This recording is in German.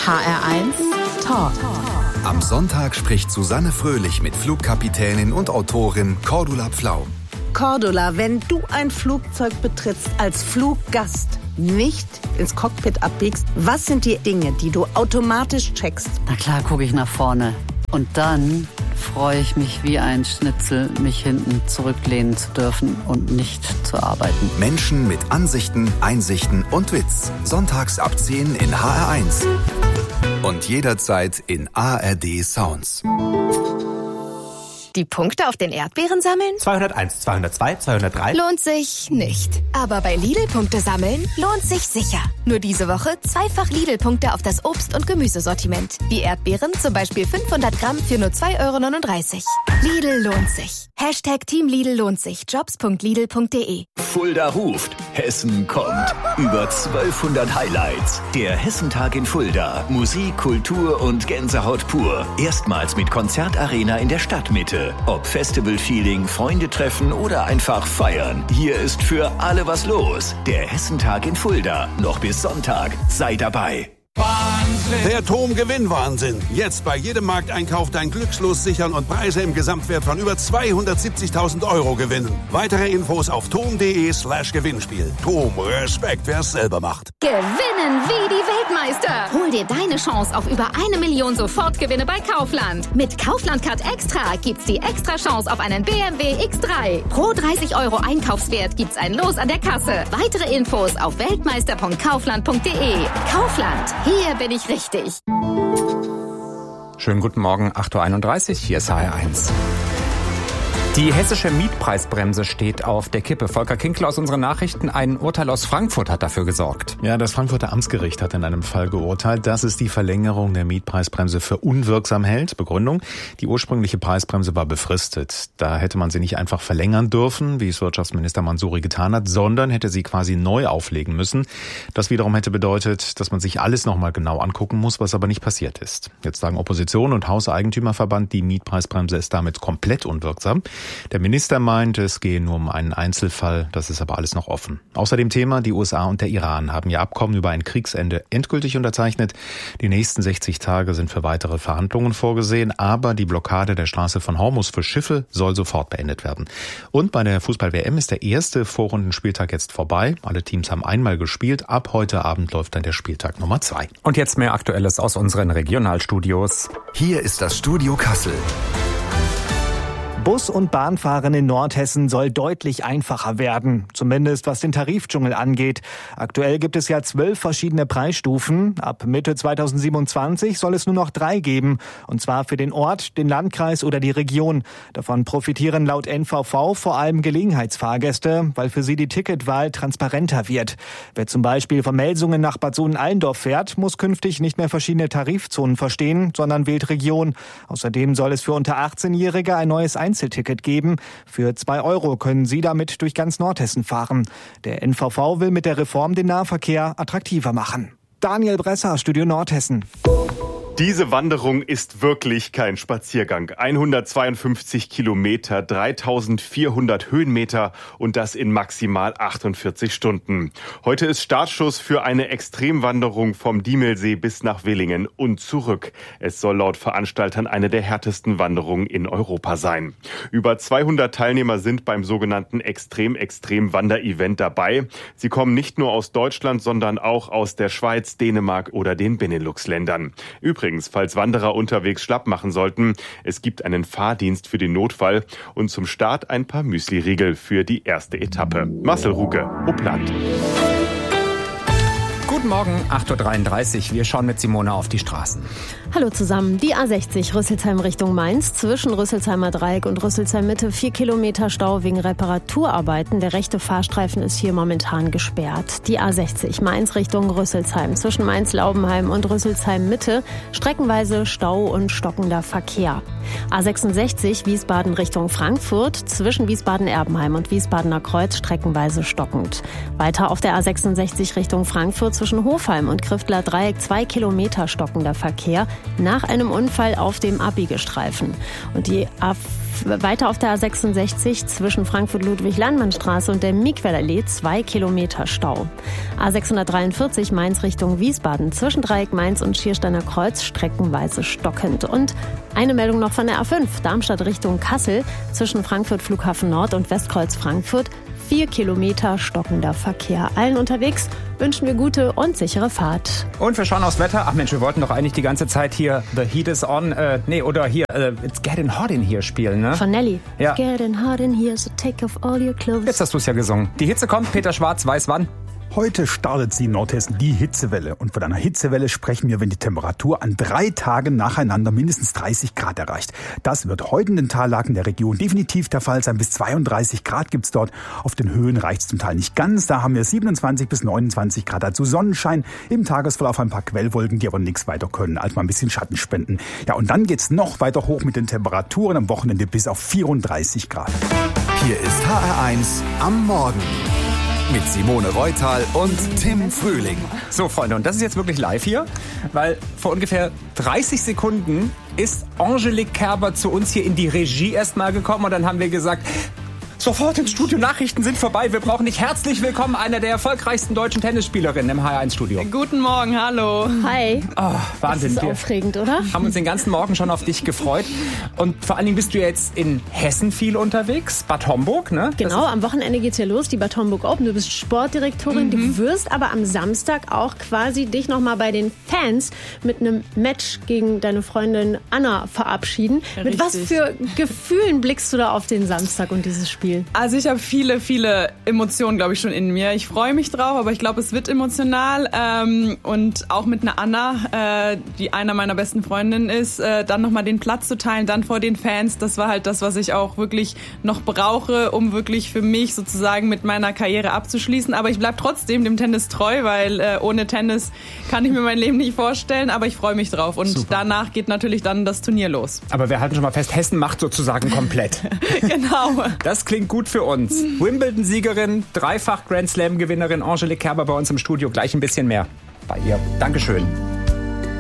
HR1 Talk. Am Sonntag spricht Susanne Fröhlich mit Flugkapitänin und Autorin Cordula Pflau. Cordula, wenn du ein Flugzeug betrittst als Fluggast, nicht ins Cockpit abbiegst, was sind die Dinge, die du automatisch checkst? Na klar, gucke ich nach vorne. Und dann freue ich mich wie ein Schnitzel, mich hinten zurücklehnen zu dürfen und nicht zu arbeiten. Menschen mit Ansichten, Einsichten und Witz. Sonntags ab 10 in HR1. Und jederzeit in ARD Sounds. Die Punkte auf den Erdbeeren sammeln? 201, 202, 203. Lohnt sich nicht. Aber bei Lidl-Punkte sammeln lohnt sich sicher. Nur diese Woche zweifach Lidl-Punkte auf das Obst- und Gemüsesortiment. Die Erdbeeren zum Beispiel 500 Gramm für nur 2,39 €. Lidl lohnt sich. #Team Lidl lohnt sich. Jobs.lidl.de. Fulda ruft. Hessen kommt. Über 1200 Highlights. Der Hessentag in Fulda. Musik, Kultur und Gänsehaut pur. Erstmals mit Konzertarena in der Stadtmitte. Ob Festival-Feeling, Freunde treffen oder einfach feiern. Hier ist für alle was los. Der Hessentag in Fulda. Noch bis Sonntag. Sei dabei. Wahnsinn. Der TOM-Gewinnwahnsinn. Jetzt bei jedem Markteinkauf dein Glückslos sichern und Preise im Gesamtwert von über 270.000 € gewinnen. Weitere Infos auf tom.de/Gewinnspiel. TOM, Respekt, wer es selber macht. Gewinnen wie die Weltmeister. Hol dir deine Chance auf über 1 Million Sofortgewinne bei Kaufland. Mit Kaufland-Card Extra gibt's die extra Chance auf einen BMW X3. Pro 30 € Einkaufswert gibt's ein Los an der Kasse. Weitere Infos auf weltmeister.kaufland.de. Kaufland. Hier bin ich richtig. Schönen guten Morgen, 8:31 Uhr, hier ist HR1. Die hessische Mietpreisbremse steht auf der Kippe. Volker Kinkler aus unseren Nachrichten. Ein Urteil aus Frankfurt hat dafür gesorgt. Ja, das Frankfurter Amtsgericht hat in einem Fall geurteilt, dass es die Verlängerung der Mietpreisbremse für unwirksam hält. Begründung: Die ursprüngliche Preisbremse war befristet. Da hätte man sie nicht einfach verlängern dürfen, wie es Wirtschaftsminister Mansouri getan hat, sondern hätte sie quasi neu auflegen müssen. Das wiederum hätte bedeutet, dass man sich alles nochmal genau angucken muss, was aber nicht passiert ist. Jetzt sagen Opposition und Hauseigentümerverband, die Mietpreisbremse ist damit komplett unwirksam. Der Minister meint, es gehe nur um einen Einzelfall, das ist aber alles noch offen. Außerdem Thema: Die USA und der Iran haben ihr Abkommen über ein Kriegsende endgültig unterzeichnet. Die nächsten 60 Tage sind für weitere Verhandlungen vorgesehen, aber die Blockade der Straße von Hormuz für Schiffe soll sofort beendet werden. Und bei der Fußball-WM ist der erste Vorrundenspieltag jetzt vorbei. Alle Teams haben einmal gespielt. Ab heute Abend läuft dann der Spieltag Nummer 2. Und jetzt mehr Aktuelles aus unseren Regionalstudios. Hier ist das Studio Kassel. Bus- und Bahnfahren in Nordhessen soll deutlich einfacher werden, zumindest was den Tarifdschungel angeht. Aktuell gibt es ja 12 verschiedene Preisstufen. Ab Mitte 2027 soll es nur noch 3 geben, und zwar für den Ort, den Landkreis oder die Region. Davon profitieren laut NVV vor allem Gelegenheitsfahrgäste, weil für sie die Ticketwahl transparenter wird. Wer zum Beispiel von Melsungen nach Bad Sohn-Allendorf fährt, muss künftig nicht mehr verschiedene Tarifzonen verstehen, sondern wählt Region. Außerdem soll es für unter 18-Jährige ein neues Einzelticket geben. Für 2 € können Sie damit durch ganz Nordhessen fahren. Der NVV will mit der Reform den Nahverkehr attraktiver machen. Daniel Bresser, Studio Nordhessen. Diese Wanderung ist wirklich kein Spaziergang. 152 Kilometer, 3400 Höhenmeter und das in maximal 48 Stunden. Heute ist Startschuss für eine Extremwanderung vom Diemelsee bis nach Willingen und zurück. Es soll laut Veranstaltern eine der härtesten Wanderungen in Europa sein. Über 200 Teilnehmer sind beim sogenannten Extrem-Wander-Event dabei. Sie kommen nicht nur aus Deutschland, sondern auch aus der Schweiz, Dänemark oder den Benelux-Ländern. Übrigens, falls Wanderer unterwegs schlapp machen sollten, es gibt einen Fahrdienst für den Notfall und zum Start ein paar Müsli-Riegel für die erste Etappe. Marcel Ruge, Uppland. Guten Morgen, 8:33 Uhr. Wir schauen mit Simone auf die Straßen. Hallo zusammen. Die A60 Rüsselsheim Richtung Mainz. Zwischen Rüsselsheimer Dreieck und Rüsselsheim Mitte 4 Kilometer Stau wegen Reparaturarbeiten. Der rechte Fahrstreifen ist hier momentan gesperrt. Die A60 Mainz Richtung Rüsselsheim. Zwischen Mainz-Laubenheim und Rüsselsheim Mitte streckenweise Stau und stockender Verkehr. A66 Wiesbaden Richtung Frankfurt. Zwischen Wiesbaden-Erbenheim und Wiesbadener Kreuz streckenweise stockend. Weiter auf der A66 Richtung Frankfurt zwischen zwischen Hofheim und Kriftler Dreieck 2 Kilometer stockender Verkehr nach einem Unfall auf dem Abbiegestreifen. Und weiter auf der A66 zwischen Frankfurt-Ludwig-Landmann-Straße und der Miquellallee 2 Kilometer Stau. A643 Mainz Richtung Wiesbaden zwischen Dreieck Mainz und Schiersteiner Kreuz streckenweise stockend. Und eine Meldung noch von der A5 Darmstadt Richtung Kassel zwischen Frankfurt Flughafen Nord und Westkreuz Frankfurt 4 Kilometer stockender Verkehr. Allen unterwegs wünschen wir gute und sichere Fahrt. Und wir schauen aufs Wetter. Ach Mensch, wir wollten doch eigentlich die ganze Zeit hier The Heat is on, It's Getting Hot in Here spielen, ne? Von Nelly. Ja. It's getting hot in here, so take off all your clothes. Jetzt hast du es ja gesungen. Die Hitze kommt, Peter Schwarz weiß wann. Heute startet sie in Nordhessen die Hitzewelle. Und von einer Hitzewelle sprechen wir, wenn die Temperatur an 3 Tagen nacheinander mindestens 30 Grad erreicht. Das wird heute in den Tallagen der Region definitiv der Fall sein. Bis 32 Grad gibt's dort. Auf den Höhen reicht's zum Teil nicht ganz. Da haben wir 27 bis 29 Grad. Also Sonnenschein, im Tagesverlauf ein paar Quellwolken, die aber nichts weiter können, als mal ein bisschen Schatten spenden. Ja, und dann geht's noch weiter hoch mit den Temperaturen am Wochenende bis auf 34 Grad. Hier ist HR1 am Morgen. Mit Simone Reutal und Tim Frühling. So, Freunde, und das ist jetzt wirklich live hier, weil vor ungefähr 30 Sekunden ist Angelique Kerber zu uns hier in die Regie erstmal gekommen und dann haben wir gesagt, sofort ins Studio, Nachrichten sind vorbei, wir brauchen dich. Herzlich willkommen, einer der erfolgreichsten deutschen Tennisspielerinnen im HR1-Studio. Guten Morgen, hallo. Hi. Oh, Wahnsinn. Das ist aufregend, oder? Haben uns den ganzen Morgen schon auf dich gefreut. Und vor allen Dingen bist du jetzt in Hessen viel unterwegs, Bad Homburg, ne? Genau, am Wochenende geht's ja los, die Bad Homburg Open. Du bist Sportdirektorin, du wirst aber am Samstag auch quasi dich nochmal bei den Fans mit einem Match gegen deine Freundin Anna verabschieden. Richtig. Mit was für Gefühlen blickst du da auf den Samstag und dieses Spiel? Also ich habe viele, viele Emotionen, glaube ich, schon in mir. Ich freue mich drauf, aber ich glaube, es wird emotional. Und auch mit einer Anna, die einer meiner besten Freundinnen ist, dann nochmal den Platz zu teilen, dann vor den Fans. Das war halt das, was ich auch wirklich noch brauche, um wirklich für mich sozusagen mit meiner Karriere abzuschließen. Aber ich bleibe trotzdem dem Tennis treu, weil ohne Tennis kann ich mir mein Leben nicht vorstellen. Aber ich freue mich drauf. Und Super. Danach geht natürlich dann das Turnier los. Aber wir halten schon mal fest, Hessen macht sozusagen komplett. Genau. Das klingt gut für uns. Wimbledon-Siegerin, dreifach Grand Slam-Gewinnerin Angelique Kerber bei uns im Studio. Gleich ein bisschen mehr bei ihr. Dankeschön.